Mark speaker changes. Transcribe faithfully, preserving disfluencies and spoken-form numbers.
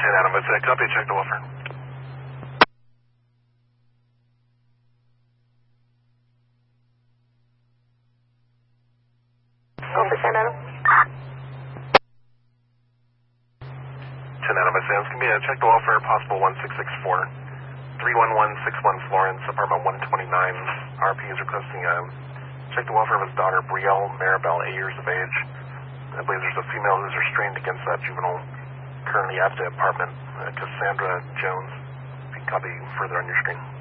Speaker 1: ten Adam, it's a copy, check the welfare.
Speaker 2: ten Adam.
Speaker 1: ten Adam, it's Sam's. Can be a check the welfare, possible one six six four. three one one six one Florence, apartment one twenty-nine. R P is requesting a check the welfare of his daughter, Brielle Maribel, eight years of age. I believe there's a female who's restrained against that juvenile currently at the apartment, uh, Cassandra Jones. You can copy further on your screen.